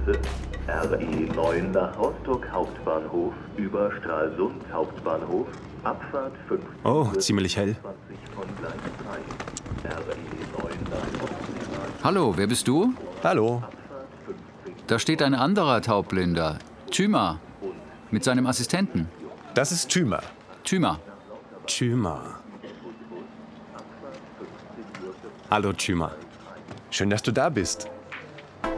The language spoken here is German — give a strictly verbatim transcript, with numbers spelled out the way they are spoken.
Busse R E neun nach Rostock Hauptbahnhof über Stralsund Hauptbahnhof, Abfahrt fünf. Oh, ziemlich hell. Von Gleis drei. R E neun nach Rostock. Hallo, wer bist du? Hallo. Da steht ein anderer Taubblinder, Thyma, mit seinem Assistenten. Das ist Thyma. Thyma. Thyma. Hallo, Thyma. Schön, dass du da bist.